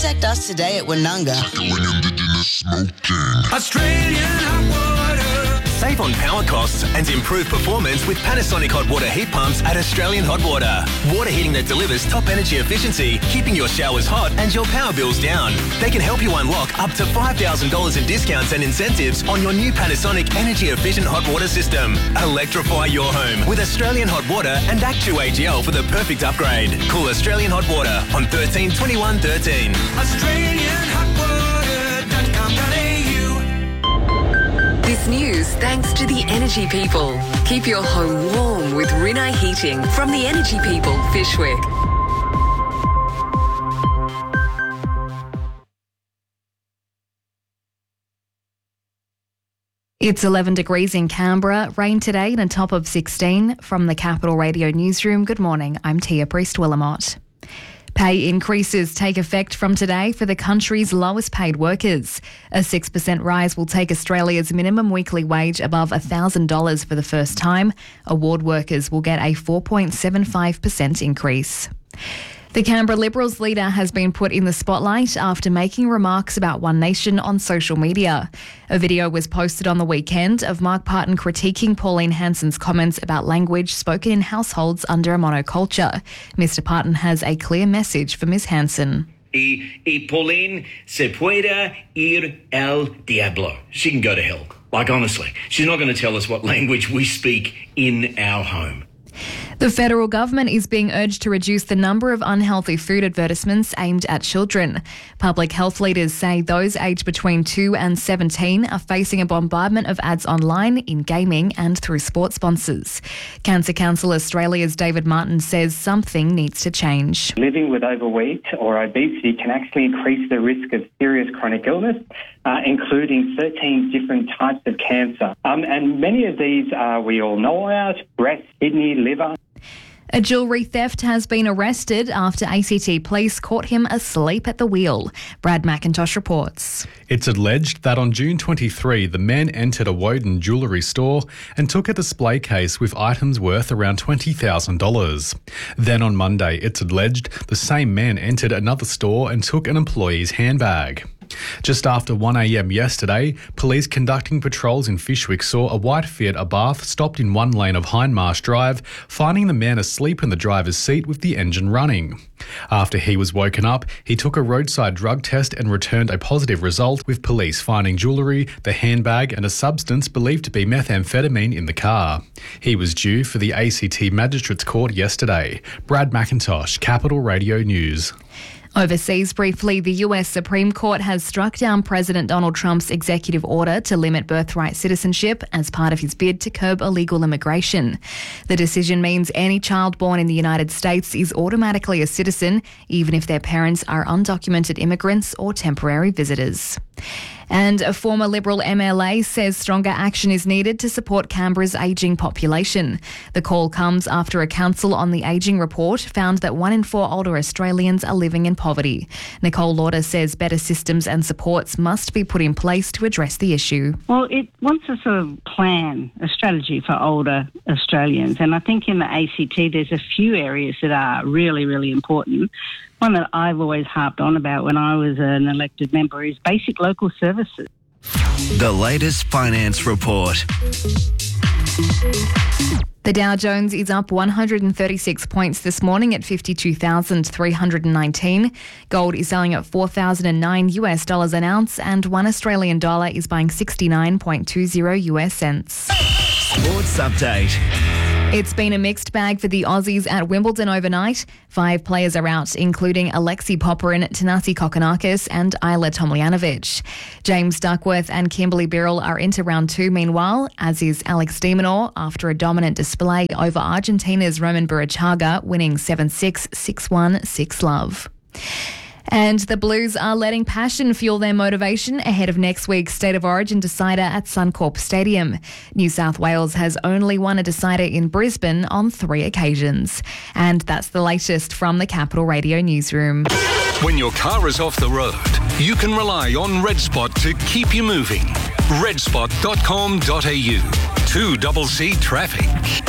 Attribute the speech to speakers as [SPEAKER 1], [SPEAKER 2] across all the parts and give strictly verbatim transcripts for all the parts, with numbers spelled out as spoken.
[SPEAKER 1] Contact us today at Woononga.
[SPEAKER 2] Australian hot water.
[SPEAKER 3] Save on power costs and improve performance with Panasonic hot water heat pumps at Australian Hot Water. Water heating that delivers top energy efficiency, keeping your showers hot and your power bills down. They can help you unlock up to five thousand dollars in discounts and incentives on your new Panasonic energy efficient hot water system. Electrify your home with Australian Hot Water and Act two A G L for the perfect upgrade. Call Australian Hot Water on thirteen twenty-one thirteen.
[SPEAKER 2] Australian hot water dot com dot a u.
[SPEAKER 4] This news thanks to the Energy People. Keep your home warm with Rinnai Heating from the Energy People, Fishwick.
[SPEAKER 5] It's eleven degrees in Canberra, rain today and a top of sixteen. From the Capital Radio Newsroom, good morning, I'm Tia Priest-Willamott. Pay increases take effect from today for the country's lowest paid workers. A six percent rise will take Australia's minimum weekly wage above one thousand dollars for the first time. Award workers will get a four point seven five percent increase. The Canberra Liberals leader has been put in the spotlight after making remarks about One Nation on social media. A video was posted on the weekend of Mark Parton critiquing Pauline Hanson's comments about language spoken in households under a monoculture. Mister Parton has a clear message for Miz Hanson.
[SPEAKER 6] Y, y Pauline se puede ir al diablo. She can go to hell. Like, honestly, she's not going to tell us what language we speak in our home.
[SPEAKER 5] The federal government is being urged to reduce the number of unhealthy food advertisements aimed at children. Public health leaders say those aged between two and seventeen are facing a bombardment of ads online, in gaming and through sports sponsors. Cancer Council Australia's David Martin says something needs to change.
[SPEAKER 7] Living with overweight or obesity can actually increase the risk of serious chronic illness, uh, including thirteen different types of cancer. Um, and many of these uh, we all know about: breast, kidney, liver.
[SPEAKER 5] A jewellery theft has been arrested after A C T police caught him asleep at the wheel. Brad McIntosh reports.
[SPEAKER 8] It's alleged that on June twenty-third, the man entered a Woden jewellery store and took a display case with items worth around twenty thousand dollars. Then on Monday, it's alleged the same man entered another store and took an employee's handbag. Just after one a m yesterday, police conducting patrols in Fishwick saw a white Fiat Abarth stopped in one lane of Hindmarsh Drive, finding the man asleep in the driver's seat with the engine running. After he was woken up, he took a roadside drug test and returned a positive result, with police finding jewellery, the handbag and a substance believed to be methamphetamine in the car. He was due for the A C T Magistrates Court yesterday. Brad McIntosh, Capital Radio News.
[SPEAKER 5] Overseas briefly, the U S Supreme Court has struck down President Donald Trump's executive order to limit birthright citizenship as part of his bid to curb illegal immigration. The decision means any child born in the United States is automatically a citizen, even if their parents are undocumented immigrants or temporary visitors. And a former Liberal M L A says stronger action is needed to support Canberra's ageing population. The call comes after a Council on the Ageing report found that one in four older Australians are living in poverty. Nicole Lauder says better systems and supports must be put in place to address the issue.
[SPEAKER 9] Well, it wants a sort of plan, a strategy for older Australians. And I think in the A C T there's a few areas that are really, really important. One that I've always harped on about when I was an elected member is basic local services.
[SPEAKER 10] The latest finance report.
[SPEAKER 5] The Dow Jones is up one hundred thirty-six points this morning at fifty-two thousand three hundred nineteen. Gold is selling at four thousand nine US dollars an ounce, and one Australian dollar is buying sixty-nine point two zero US cents.
[SPEAKER 10] Sports update.
[SPEAKER 5] It's been a mixed bag for the Aussies at Wimbledon overnight. Five players are out, including Alexei Popyrin, Thanasi Kokkinakis and Ajla Tomljanovic. James Duckworth and Kimberly Birrell are into round two meanwhile, as is Alex de Minaur after a dominant display over Argentina's Roman Burruchaga, winning seven six, six one, six love. And the Blues are letting passion fuel their motivation ahead of next week's State of Origin decider at Suncorp Stadium. New South Wales has only won a decider in Brisbane on three occasions. And that's the latest from the Capital Radio Newsroom.
[SPEAKER 2] When your car is off the road, you can rely on RedSpot to keep you moving. red spot dot com dot a u. two C C traffic.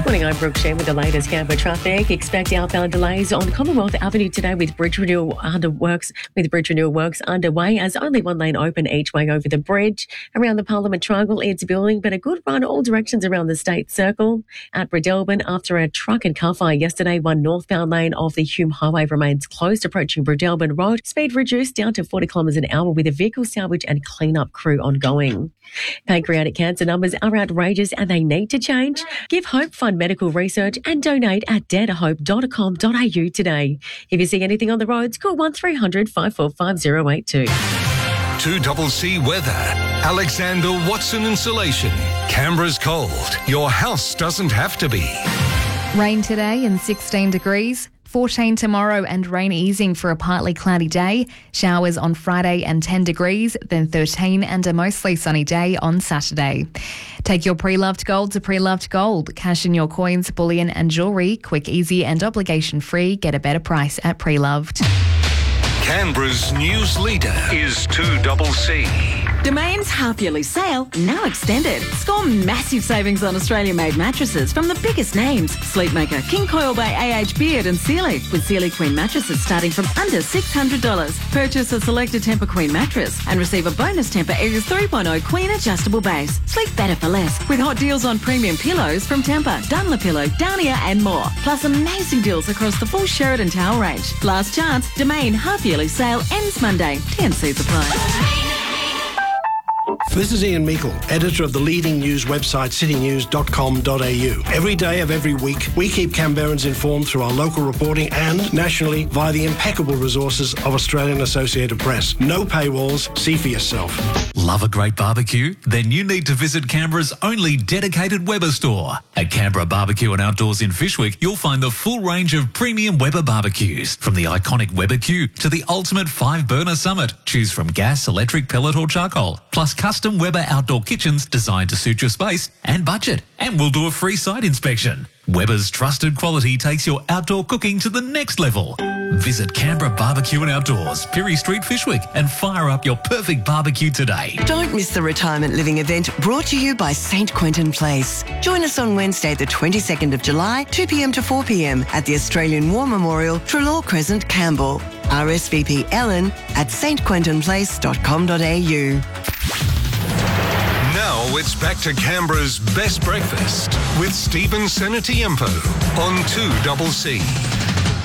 [SPEAKER 1] Morning, I'm Brooke Shen with the latest Canberra traffic. Expect outbound delays on Commonwealth Avenue today with bridge renewal under works, with bridge renewal works underway as only one lane open each way over the bridge. Around the Parliament Triangle, it's building, but a good run all directions around the State Circle. At Bredelban, after a truck and car fire yesterday, one northbound lane of the Hume Highway remains closed approaching Bredelban Road. Speed reduced down to forty kilometres an hour with a vehicle salvage and clean-up crew ongoing. Pancreatic cancer numbers are outrageous and they need to change. Give Hope Fund Medical Research and donate at dare to hope dot com dot a u today. If you see anything on the roads, call one three hundred five four five zero eight two.
[SPEAKER 2] two C C weather. Alexander Watson Insulation. Canberra's cold. Your house doesn't have to be.
[SPEAKER 5] Rain today and sixteen degrees. fourteen tomorrow and rain easing for a partly cloudy day. Showers on Friday and ten degrees, then thirteen and a mostly sunny day on Saturday. Take your pre-loved gold to Pre-Loved Gold. Cash in your coins, bullion and jewellery. Quick, easy and obligation-free. Get a better price at Pre-Loved.
[SPEAKER 2] Canberra's news leader is two C C.
[SPEAKER 11] Domain's half-yearly sale now extended. Score massive savings on Australian-made mattresses from the biggest names: Sleepmaker, King Coil by A H Beard and Sealy, with Sealy Queen mattresses starting from under six hundred dollars. Purchase a selected Tempur Queen mattress and receive a bonus Tempur Airs three point oh Queen adjustable base. Sleep better for less with hot deals on premium pillows from Tempur, Dunlopillow, Downia and more. Plus amazing deals across the full Sheridan towel range. Last chance, Domain half-yearly sale ends Monday. T and C's apply.
[SPEAKER 12] This is Ian Meikle, editor of the leading news website city news dot com dot a u. Every day of every week, we keep Canberrans informed through our local reporting and nationally via the impeccable resources of Australian Associated Press. No paywalls, see for yourself.
[SPEAKER 13] Love a great barbecue? Then you need to visit Canberra's only dedicated Weber store. At Canberra Barbecue and Outdoors in Fyshwick, you'll find the full range of premium Weber barbecues. From the iconic Weber Q to the ultimate five-burner Summit. Choose from gas, electric, pellet or charcoal. Plus custom Weber outdoor kitchens designed to suit your space and budget. And we'll do a free site inspection. Weber's trusted quality takes your outdoor cooking to the next level. Visit Canberra Barbecue and Outdoors, Pirie Street, Fyshwick, and fire up your perfect barbecue today.
[SPEAKER 14] Don't miss the retirement living event brought to you by Saint Quentin Place. Join us on Wednesday the twenty-second of July, two p m to four p m at the Australian War Memorial, Trelaw Crescent, Campbell. R S V P Ellen at st quentin place dot com dot a u.
[SPEAKER 2] Now it's back to Canberra's best breakfast with Stephen Senatiempo on two C C.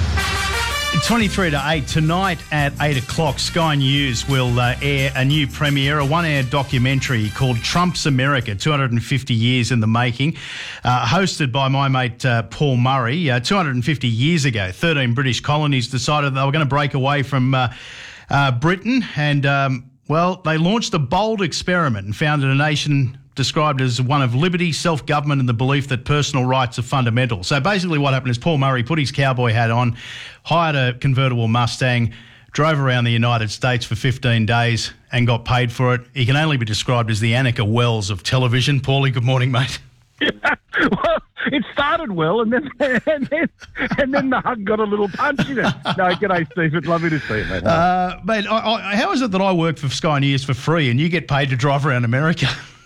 [SPEAKER 15] twenty-three to eight tonight at eight o'clock, Sky News will uh, air a new premiere, a one-hour documentary called Trump's America, two hundred fifty years in the making, uh, hosted by my mate uh, Paul Murray. Uh, two hundred fifty years ago, thirteen British colonies decided they were going to break away from uh, uh, Britain and, um, well, they launched a bold experiment and founded a nation described as one of liberty, self-government and the belief that personal rights are fundamental. So basically what happened is Paul Murray put his cowboy hat on, hired a convertible Mustang, drove around the United States for fifteen days and got paid for it. He can only be described as the Annika Wells of television. Paulie, good morning, mate.
[SPEAKER 16] Yeah, well, it started well, and then and then and then the hug got a little punch in it. No, g'day, Steve. It's lovely to see you, mate.
[SPEAKER 15] Uh, mate, I, I, how is it that I work for Sky News for free and you get paid to drive around America?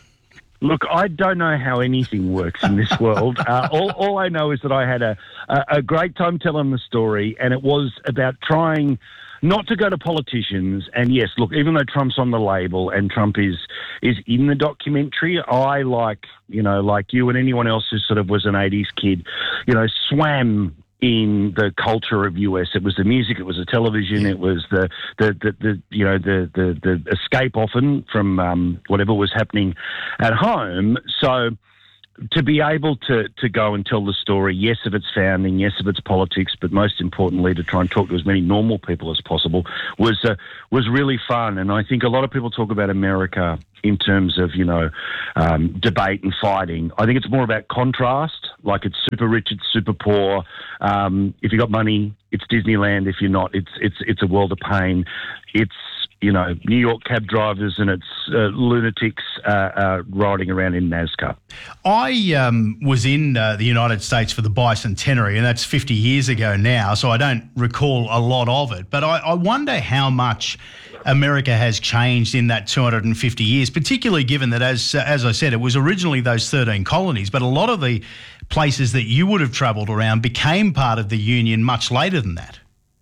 [SPEAKER 16] Look, I don't know how anything works in this world. Uh, all, all I know is that I had a, a, a great time telling the story, and it was about trying not to go to politicians. And yes, look, even though Trump's on the label and Trump is is in the documentary, I, like, you know, like you and anyone else who sort of was an eighties kid, you know, swam in the culture of U S. It was the music, it was the television, it was the the, the, the you know the, the the escape often from um, whatever was happening at home. So to be able to to go and tell the story, yes, of its founding, yes, of its politics, but most importantly to try and talk to as many normal people as possible was uh, was really fun. And I think a lot of people talk about America in terms of, you know, um, debate and fighting. I think it's more about contrast, like it's super rich, it's super poor. Um, if you got money, it's Disneyland. If you're not, it's it's it's a world of pain. It's, you know, New York cab drivers and it's uh, lunatics uh, uh, riding around in NASCAR.
[SPEAKER 15] I um, was in uh, the United States for the bicentenary, and that's fifty years ago now, so I don't recall a lot of it. But I, I wonder how much America has changed in that two hundred fifty years, particularly given that, as uh, as I said, it was originally those thirteen colonies, but a lot of the places that you would have travelled around became part of the Union much later than that.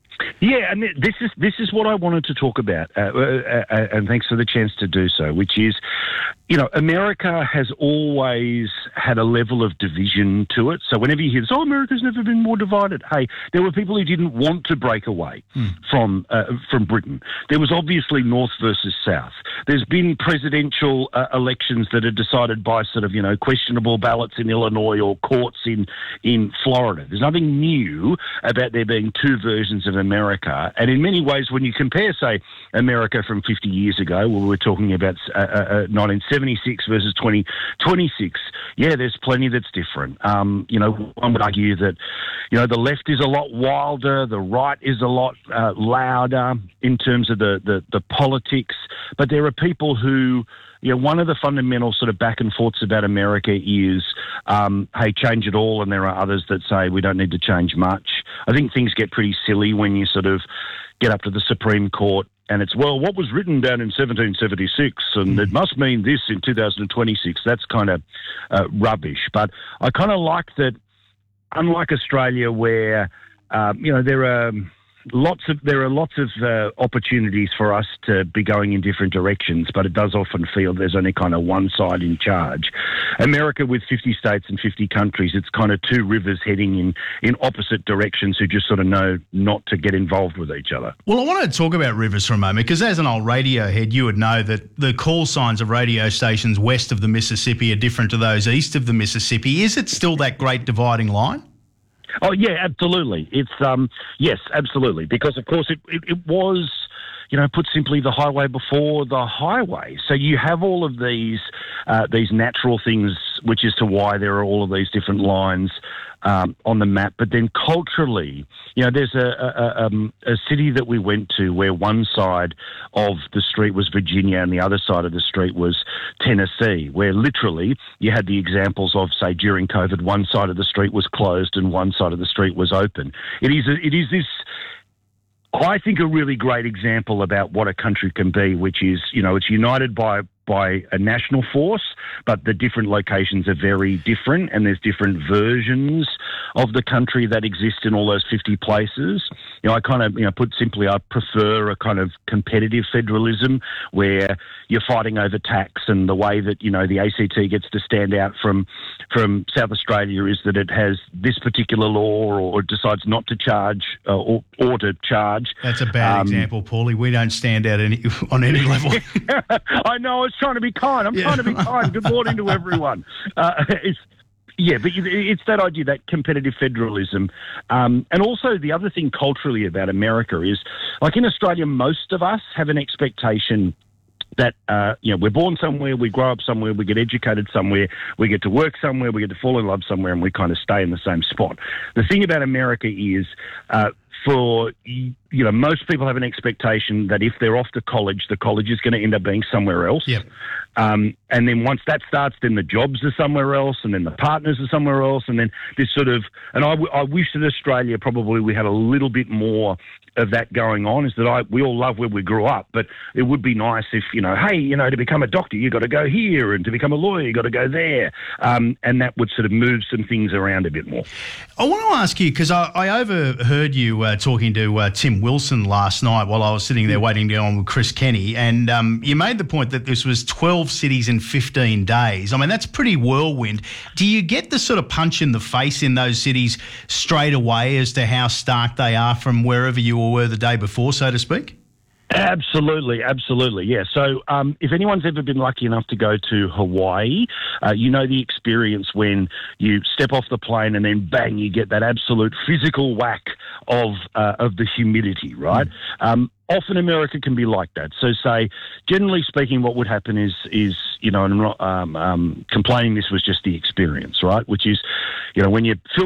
[SPEAKER 16] Yeah, and this is this is what I wanted to talk about, uh, uh, uh, and thanks for the chance to do so, which is, you know, America has always had a level of division to it. So whenever you hear this, oh, America's never been more divided. Hey, there were people who didn't want to break away mm. from uh, from Britain. There was obviously North versus South. There's been presidential uh, elections that are decided by sort of, you know, questionable ballots in Illinois or courts in, in Florida. There's nothing new about there being two versions of America. And in many ways, when you compare, say, America from fifty years ago, where we're talking about uh, uh, nineteen seventy-six versus twenty twenty-six, yeah, there's plenty that's different. Um, you know, one would argue that, you know, the left is a lot wilder, the right is a lot uh, louder in terms of the, the, the politics, but there are people who, you know, one of the fundamental sort of back and forths about America is, um, hey, change it all, and there are others that say we don't need to change much. I think things get pretty silly when you sort of get up to the Supreme Court and it's, well, what was written down in seventeen seventy-six, and it must mean this in two thousand twenty-six. That's kind of uh, rubbish. But I kind of like that, unlike Australia, where, uh, you know, there are... Lots of there are lots of uh, opportunities for us to be going in different directions, but it does often feel there's only kind of one side in charge. America, with fifty states and fifty countries, it's kind of two rivers heading in, in opposite directions who just sort of know not to get involved with each other.
[SPEAKER 15] Well, I want to talk about rivers for a moment, because as an old radio head, you would know that the call signs of radio stations west of the Mississippi are different to those east of the Mississippi. Is it still that great dividing line?
[SPEAKER 16] Oh, yeah, absolutely. It's, um, yes, absolutely. Because, of course, it, it, it was, you know, put simply, the highway before the highway. So you have all of these, uh, these natural things, which is to why there are all of these different lines um, on the map. But then culturally, you know, there's a, a, um, a city that we went to where one side of the street was Virginia and the other side of the street was Tennessee, where literally you had the examples of, say, during COVID, one side of the street was closed and one side of the street was open. It is, a, it is this, I think, a really great example about what a country can be, which is, you know, it's united by by a national force, but the different locations are very different, and there's different versions of the country that exist in all those fifty places. You know, I kind of, you know, put simply, I prefer a kind of competitive federalism where you're fighting over tax, and the way that, you know, the A C T gets to stand out from from South Australia is that it has this particular law, or it decides not to charge uh, or, or to charge.
[SPEAKER 15] That's a bad um, example, Paulie. We don't stand out any, on any level.
[SPEAKER 16] I know, I was trying to be kind. I'm yeah. trying to be kind. Good morning to everyone. Uh, it's, yeah, but it's that idea, that competitive federalism. Um, and also the other thing culturally about America is, like in Australia, most of us have an expectation that, uh, you know, we're born somewhere, we grow up somewhere, we get educated somewhere, we get to work somewhere, we get to fall in love somewhere, and we kind of stay in the same spot. The thing about America is, uh, for, you know, most people have an expectation that if they're off to college, the college is going to end up being somewhere else.
[SPEAKER 15] Yep.
[SPEAKER 16] Um, and then once that starts, then the jobs are somewhere else, and then the partners are somewhere else, and then this sort of, and I, w- I wish that Australia probably we had a little bit more of that going on, is that I we all love where we grew up, but it would be nice if, you know, hey, you know, to become a doctor, you got to go here, and to become a lawyer, you got to go there. Um, and that would sort of move some things around a bit more.
[SPEAKER 15] I want to ask you, because I, I overheard you uh, talking to uh, Tim Wilson last night while I was sitting there waiting to go on with Chris Kenny, and um, you made the point that this was twelve cities in fifteen days. I mean, that's pretty whirlwind. Do you get the sort of punch in the face in those cities straight away as to how stark they are from wherever you were the day before, so to speak?
[SPEAKER 16] Absolutely, absolutely, yeah. So um, if anyone's ever been lucky enough to go to Hawaii, uh, you know the experience when you step off the plane and then bang, you get that absolute physical whack of uh, of the humidity, right? Mm. Um, often America can be like that. So say, generally speaking, what would happen is, is you know, and I'm not um, um, complaining, this was just the experience, right? Which is, you know, when you fill